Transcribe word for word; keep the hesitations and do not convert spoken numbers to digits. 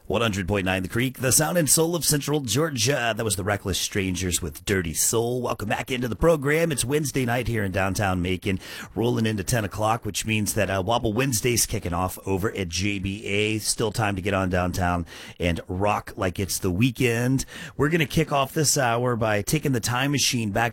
one hundred point nine The Creek, the sound and soul of Central Georgia. That was the Reckless Strangers with Dirty Soul. Welcome back into the program. It's Wednesday night here in downtown Macon, rolling into ten o'clock, which means that uh, Wobble Wednesday's kicking off over at J B A. Still time to get on downtown and rock like it's the weekend. We're going to kick off this hour by taking the time machine back